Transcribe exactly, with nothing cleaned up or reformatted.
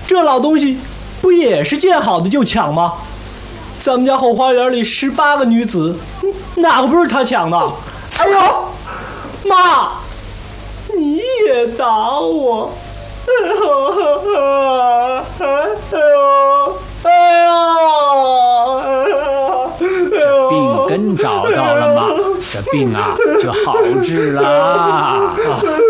这老东西不也是见好的就抢吗？咱们家后花园里十八个女子，哪个不是他抢的？哎呦，妈，你也打我！哎呦，哎呦， 这病根找到了吗？这病啊就好治啦。